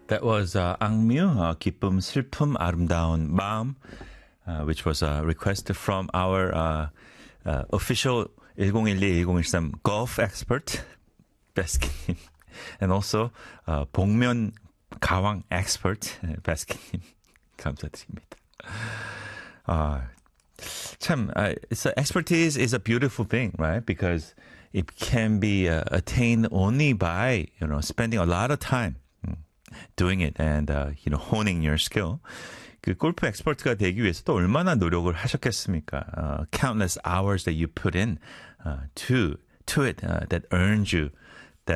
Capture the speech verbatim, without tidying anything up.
That was uh, 악뮤, uh, 기쁨, 슬픔, 아름다운 마음, uh, which was a request from our uh, uh, official 일공일이 일공일삼 golf expert, 베스키님, and also uh, 복면 가왕 expert, 베스키님. 감사드립니다. Uh, 참, uh, it's a, expertise is a beautiful thing, right? Because it can be uh, attained only by, you know, spending a lot of time doing it and, uh, you know, honing your skill. 그 골프 엑스퍼트가 되기 위해서 또 얼마나 노력을 하셨겠습니까? Uh, countless hours that you put in uh, to to it uh, that earned you